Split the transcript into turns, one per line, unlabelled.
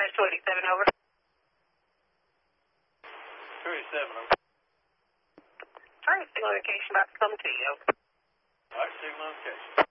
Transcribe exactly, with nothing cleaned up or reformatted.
Dispatch two eighty-seven, over.
two eighty-seven, over.
All right, signal location about to come to you.
All right, signal location.